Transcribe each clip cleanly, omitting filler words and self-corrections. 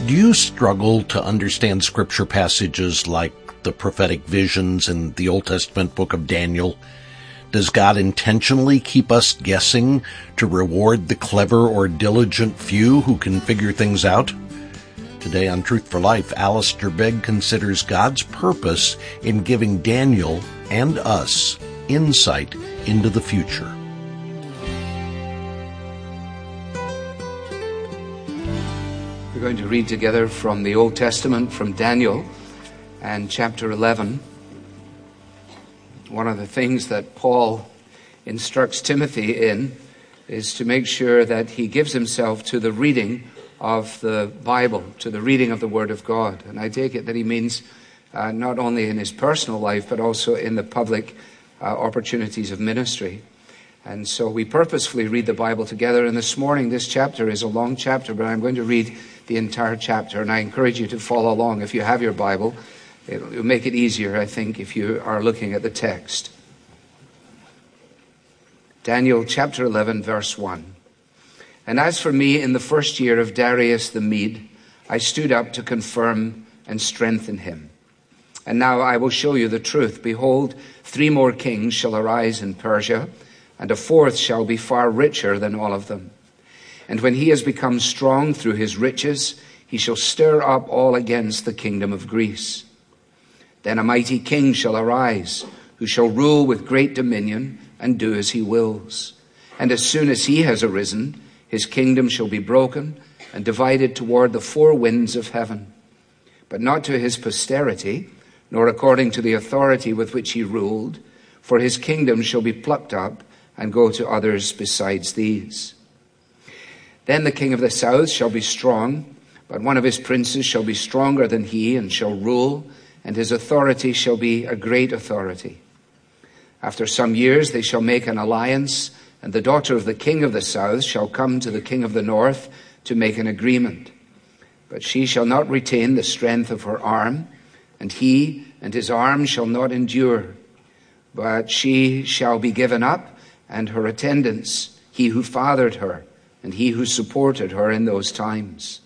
Do you struggle to understand scripture passages like the prophetic visions in the Old Testament book of Daniel? Does God intentionally keep us guessing to reward the clever or diligent few who can figure things out? Today on Truth for Life, Alistair Begg considers God's purpose in giving Daniel and us insight into the future. We're going to read together from the Old Testament, from Daniel and chapter 11. One of the things that Paul instructs Timothy in is to make sure that he gives himself to the reading of the Bible, to the reading of the Word of God. And I take it that he means not only in his personal life, but also in the public opportunities of ministry. And so we purposefully read the Bible together. And this morning, this chapter is a long chapter, but I'm going to read the entire chapter. And I encourage you to follow along. If you have your Bible, it'll make it easier, I think, if you are looking at the text. Daniel chapter 11, verse 1. And as for me, in the first year of Darius the Mede, I stood up to confirm and strengthen him. And now I will show you the truth. Behold, 3 more kings shall arise in Persia, and a 4th shall be far richer than all of them. And when he has become strong through his riches, he shall stir up all against the kingdom of Greece. Then a mighty king shall arise, who shall rule with great dominion and do as he wills. And as soon as he has arisen, his kingdom shall be broken and divided toward the 4 winds of heaven. But not to his posterity, nor according to the authority with which he ruled, for his kingdom shall be plucked up and go to others besides these. Then the king of the south shall be strong, but one of his princes shall be stronger than he and shall rule, and his authority shall be a great authority. After some years they shall make an alliance, and the daughter of the king of the south shall come to the king of the north to make an agreement. But she shall not retain the strength of her arm, and he and his arm shall not endure. But she shall be given up, and her attendants, he who fathered her, and he who supported her in those times.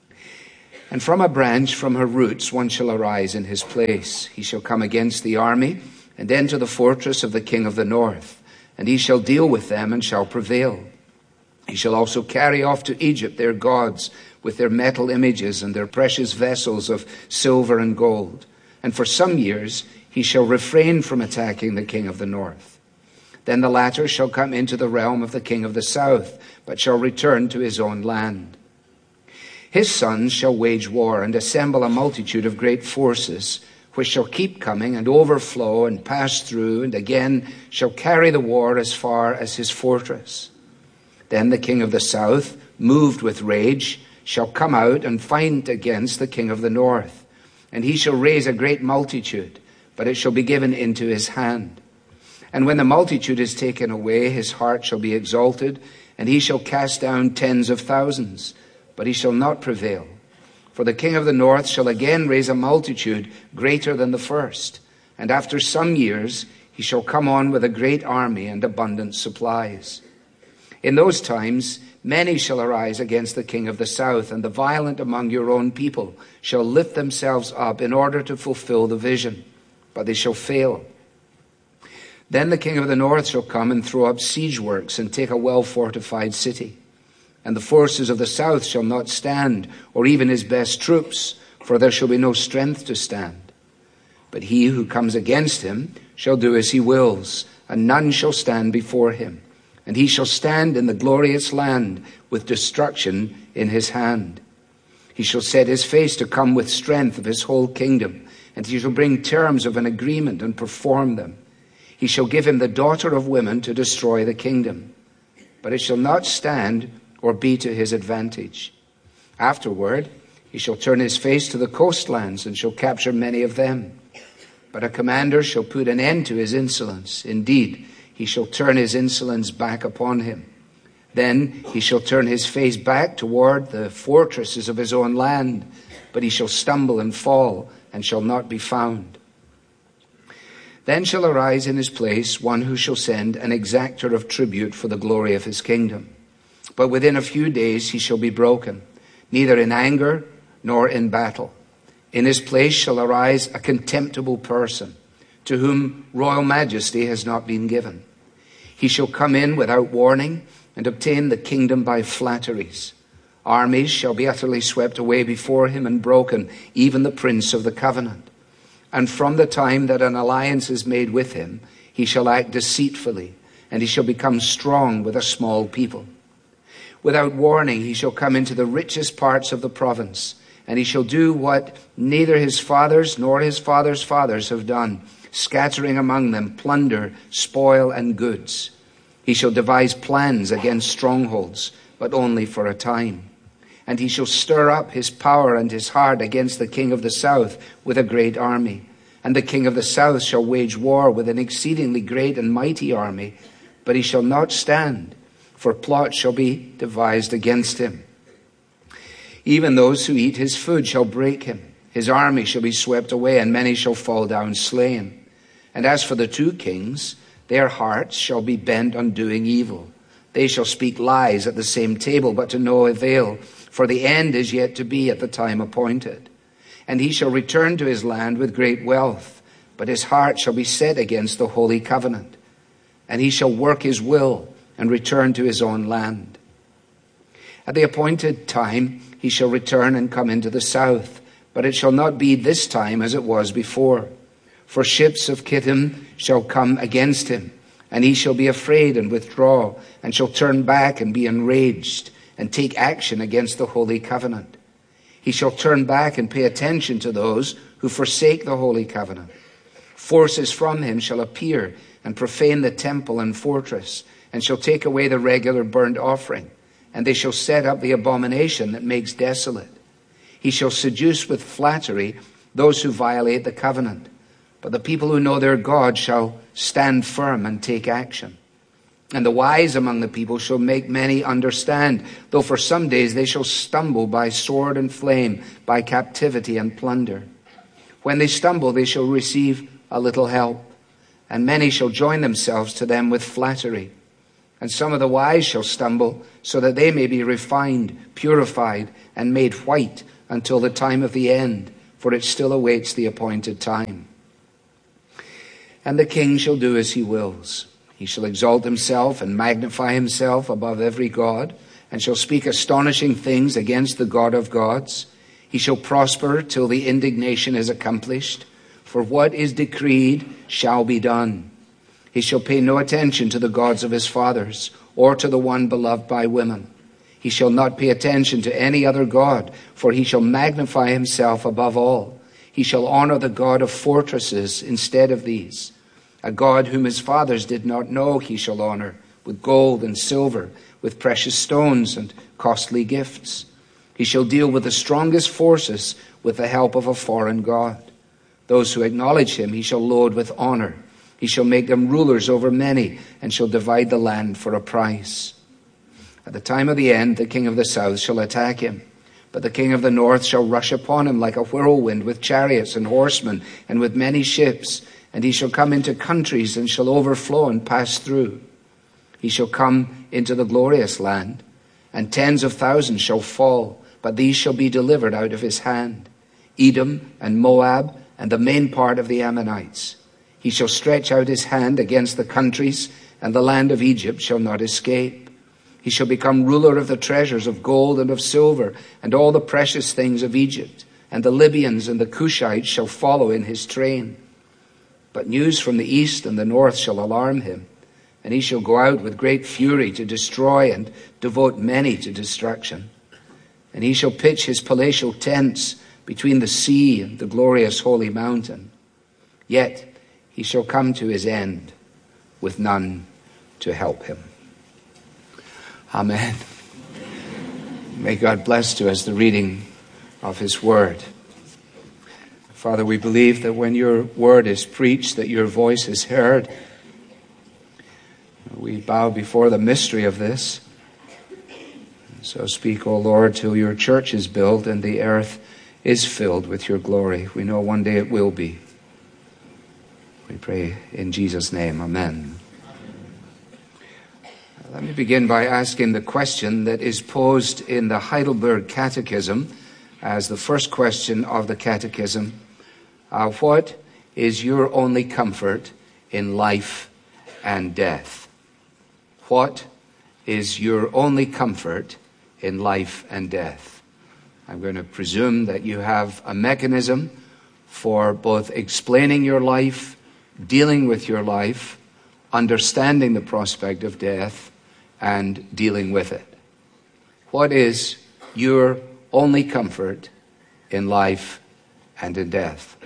And from a branch from her roots one shall arise in his place. He shall come against the army, and enter the fortress of the king of the north, and he shall deal with them and shall prevail. He shall also carry off to Egypt their gods with their metal images and their precious vessels of silver and gold. And for some years he shall refrain from attacking the king of the north. Then the latter shall come into the realm of the king of the south, but shall return to his own land. His sons shall wage war and assemble a multitude of great forces, which shall keep coming and overflow and pass through, and again shall carry the war as far as his fortress. Then the king of the south, moved with rage, shall come out and fight against the king of the north. And he shall raise a great multitude, but it shall be given into his hand. And when the multitude is taken away, his heart shall be exalted, and he shall cast down tens of thousands, but he shall not prevail. For the king of the north shall again raise a multitude greater than the first. And after some years he shall come on with a great army and abundant supplies. In those times many shall arise against the king of the south, and the violent among your own people shall lift themselves up in order to fulfill the vision, but they shall fail. Then the king of the north shall come and throw up siege works and take a well-fortified city. And the forces of the south shall not stand, or even his best troops, for there shall be no strength to stand. But he who comes against him shall do as he wills, and none shall stand before him. And he shall stand in the glorious land with destruction in his hand. He shall set his face to come with strength of his whole kingdom, and he shall bring terms of an agreement and perform them. He shall give him the daughter of women to destroy the kingdom, but it shall not stand or be to his advantage. Afterward, he shall turn his face to the coastlands and shall capture many of them. But a commander shall put an end to his insolence. Indeed, he shall turn his insolence back upon him. Then he shall turn his face back toward the fortresses of his own land, but he shall stumble and fall and shall not be found. Then shall arise in his place one who shall send an exactor of tribute for the glory of his kingdom. But within a few days he shall be broken, neither in anger nor in battle. In his place shall arise a contemptible person, to whom royal majesty has not been given. He shall come in without warning and obtain the kingdom by flatteries. Armies shall be utterly swept away before him and broken, even the prince of the covenant. And from the time that an alliance is made with him, he shall act deceitfully, and he shall become strong with a small people. Without warning he shall come into the richest parts of the province, and he shall do what neither his fathers nor his fathers' fathers have done, scattering among them plunder, spoil, and goods. He shall devise plans against strongholds, but only for a time. And he shall stir up his power and his heart against the king of the south with a great army. And the king of the south shall wage war with an exceedingly great and mighty army, but he shall not stand, for plot shall be devised against him. Even those who eat his food shall break him. His army shall be swept away, and many shall fall down slain. And as for the two kings, their hearts shall be bent on doing evil. They shall speak lies at the same table, but to no avail, for the end is yet to be at the time appointed. And he shall return to his land with great wealth, but his heart shall be set against the holy covenant. And he shall work his will and return to his own land. At the appointed time he shall return and come into the south, but it shall not be this time as it was before. For ships of Kittim shall come against him, and he shall be afraid and withdraw, and shall turn back and be enraged, and take action against the holy covenant. He shall turn back and pay attention to those who forsake the holy covenant. Forces from him shall appear and profane the temple and fortress, and shall take away the regular burnt offering, and they shall set up the abomination that makes desolate. He shall seduce with flattery those who violate the covenant. But the people who know their God shall stand firm and take action. And the wise among the people shall make many understand, though for some days they shall stumble by sword and flame, by captivity and plunder. When they stumble, they shall receive a little help, and many shall join themselves to them with flattery. And some of the wise shall stumble, so that they may be refined, purified, and made white until the time of the end, for it still awaits the appointed time. And the king shall do as he wills. He shall exalt himself and magnify himself above every god, and shall speak astonishing things against the God of gods. He shall prosper till the indignation is accomplished, for what is decreed shall be done. He shall pay no attention to the gods of his fathers, or to the one beloved by women. He shall not pay attention to any other god, for he shall magnify himself above all. He shall honor the God of fortresses instead of these. A God whom his fathers did not know he shall honor, with gold and silver, with precious stones and costly gifts. He shall deal with the strongest forces with the help of a foreign god. Those who acknowledge him he shall load with honor. He shall make them rulers over many, and shall divide the land for a price. At the time of the end, the king of the south shall attack him. But the king of the north shall rush upon him like a whirlwind, with chariots and horsemen, and with many ships. And he shall come into countries, and shall overflow and pass through. He shall come into the glorious land, and tens of thousands shall fall, but these shall be delivered out of his hand. Edom and Moab, and the main part of the Ammonites. He shall stretch out his hand against the countries, and the land of Egypt shall not escape. He shall become ruler of the treasures of gold and of silver, and all the precious things of Egypt, and the Libyans and the Cushites shall follow in his train. But news from the east and the north shall alarm him, and he shall go out with great fury to destroy and devote many to destruction. And he shall pitch his palatial tents between the sea and the glorious holy mountain. Yet he shall come to his end with none to help him. Amen. May God bless to us the reading of his word. Father, we believe that when your word is preached, that your voice is heard. We bow before the mystery of this. So speak, O Lord, till your church is built and the earth is filled with your glory. We know one day it will be. We pray in Jesus' name. Amen. Let me begin by asking the question that is posed in the Heidelberg Catechism as the first question of the Catechism. What is your only comfort in life and death? What is your only comfort in life and death? I'm going to presume that you have a mechanism for both explaining your life, dealing with your life, understanding the prospect of death, and dealing with it. What is your only comfort in life and in death?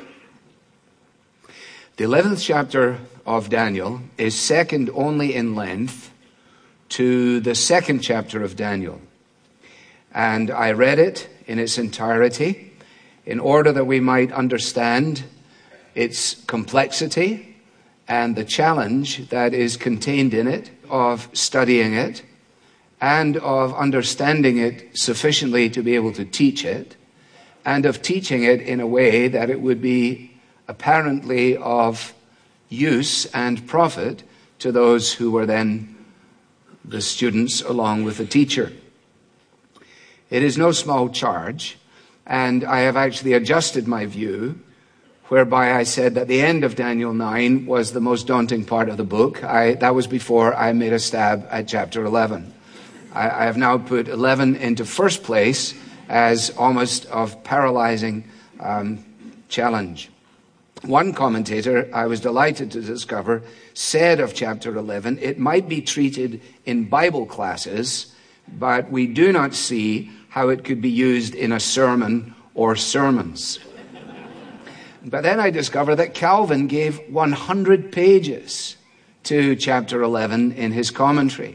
The 11th chapter of Daniel is second only in length to the second chapter of Daniel. And I read it in its entirety in order that we might understand its complexity and the challenge that is contained in it of studying it and of understanding it sufficiently to be able to teach it, and of teaching it in a way that it would be apparently of use and profit to those who were then the students along with the teacher. It is no small charge, and I have actually adjusted my view, whereby I said that the end of Daniel 9 was the most daunting part of the book. That was before I made a stab at chapter 11. I have now put 11 into first place as almost of paralyzing challenge. One commentator, I was delighted to discover, said of chapter 11, it might be treated in Bible classes, but we do not see how it could be used in a sermon or sermons. But then I discovered that Calvin gave 100 pages to chapter 11 in his commentary.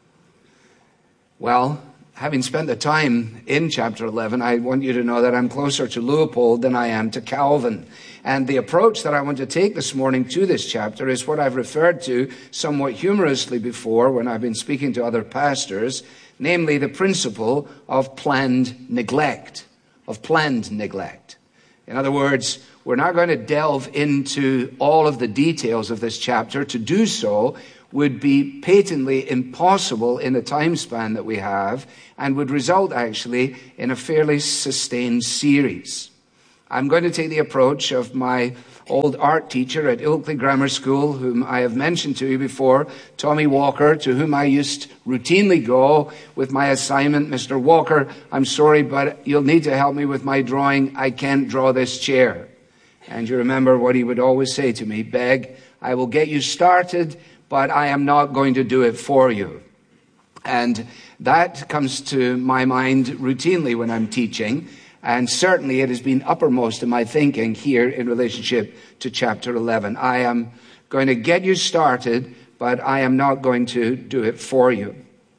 Well, having spent the time in chapter 11, I want you to know that I'm closer to Leopold than I am to Calvin. And the approach that I want to take this morning to this chapter is what I've referred to somewhat humorously before when I've been speaking to other pastors, namely the principle of planned neglect, In other words, we're not going to delve into all of the details of this chapter. To do so would be patently impossible in the time span that we have and would result actually in a fairly sustained series. I'm going to take the approach of my old art teacher at Ilkley Grammar School, whom I have mentioned to you before, Tommy Walker, to whom I used to routinely go with my assignment. Mr. Walker, I'm sorry, but you'll need to help me with my drawing. I can't draw this chair. And you remember what he would always say to me, Beg, I will get you started, but I am not going to do it for you. And that comes to my mind routinely when I'm teaching. And certainly it has been uppermost in my thinking here in relationship to chapter 11. I am going to get you started, but I am not going to do it for you.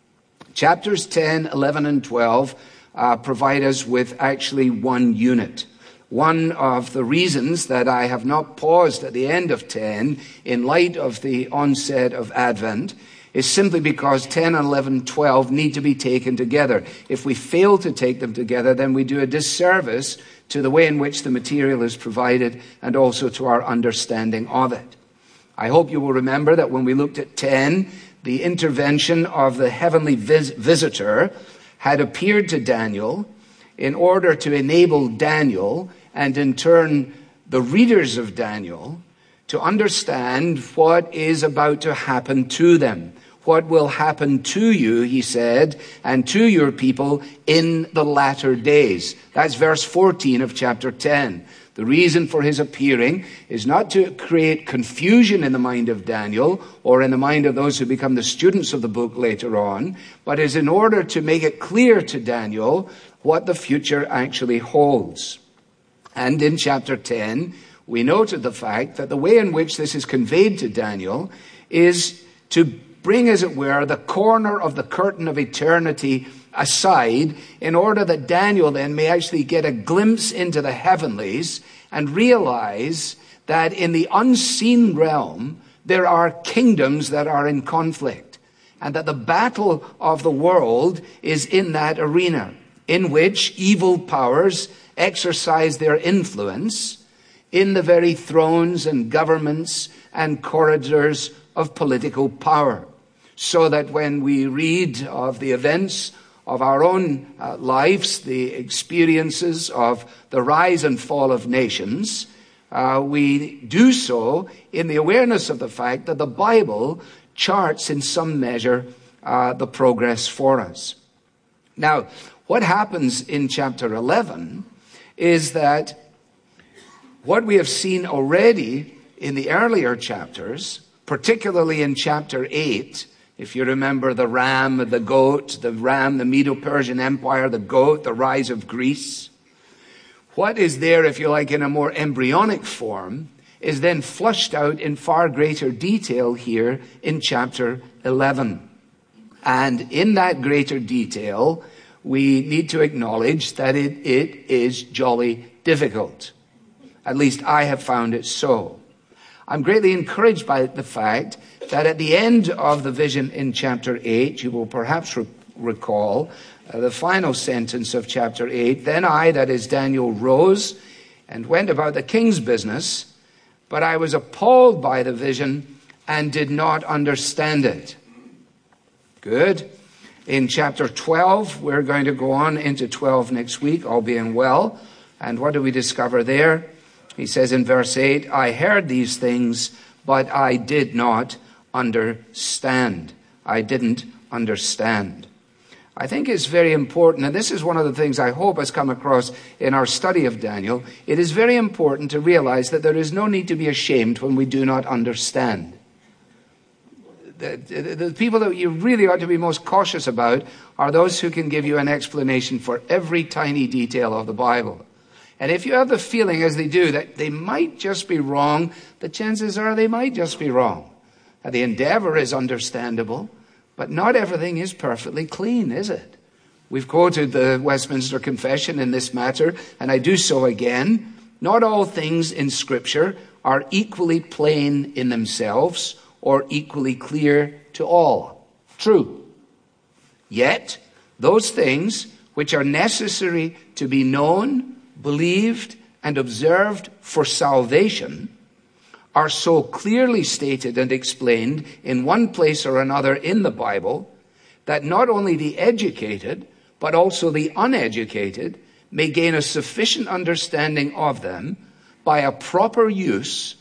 Chapters 10, 11, and 12 provide us with actually one unit. One of the reasons that I have not paused at the end of 10 in light of the onset of Advent is simply because 10 and 11, 12 need to be taken together. If we fail to take them together, then we do a disservice to the way in which the material is provided and also to our understanding of it. I hope you will remember that when we looked at 10, the intervention of the heavenly visitor had appeared to Daniel in order to enable Daniel and in turn the readers of Daniel to understand what is about to happen to them. What will happen to you, he said, and to your people in the latter days. That's verse 14 of chapter 10. The reason for his appearing is not to create confusion in the mind of Daniel or in the mind of those who become the students of the book later on, but is in order to make it clear to Daniel what the future actually holds. And in chapter 10, we noted the fact that the way in which this is conveyed to Daniel is to bring, as it were, the corner of the curtain of eternity aside in order that Daniel then may actually get a glimpse into the heavenlies and realize that in the unseen realm there are kingdoms that are in conflict and that the battle of the world is in that arena in which evil powers exercise their influence in the very thrones and governments and corridors of political power. So that when we read of the events of our own lives, the experiences of the rise and fall of nations, we do so in the awareness of the fact that the Bible charts in some measure the progress for us. Now, what happens in chapter 11 is that what we have seen already in the earlier chapters, particularly in chapter 8, if you remember the ram, the goat, the Medo-Persian Empire, the goat, the rise of Greece, what is there, if you like, in a more embryonic form, is then flushed out in far greater detail here in chapter 11. And in that greater detail, we need to acknowledge that it is jolly difficult. At least I have found it so. I'm greatly encouraged by the fact that at the end of the vision in chapter 8, you will perhaps recall the final sentence of chapter 8, "Then I," that is Daniel, "rose and went about the king's business, but I was appalled by the vision and did not understand it." Good. In chapter 12, we're going to go on into 12 next week, all being well. And what do we discover there? He says in verse 8, "I heard these things, but I did not understand." I didn't understand. I think it's very important, and this is one of the things I hope has come across in our study of Daniel. It is very important to realize that there is no need to be ashamed when we do not understand. The people that you really ought to be most cautious about are those who can give you an explanation for every tiny detail of the Bible. And if you have the feeling, as they do, that they might just be wrong, the chances are they might just be wrong. The endeavor is understandable, but not everything is perfectly clean, is it? We've quoted the Westminster Confession in this matter, and I do so again. Not all things in Scripture are equally plain in themselves or equally clear to all. True. Yet, those things which are necessary to be known, believed, and observed for salvation are so clearly stated and explained in one place or another in the Bible that not only the educated, but also the uneducated may gain a sufficient understanding of them by a proper use